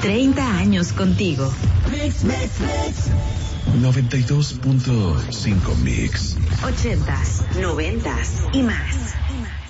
30 años contigo. 92.5 Mix. 80s, 90s y más.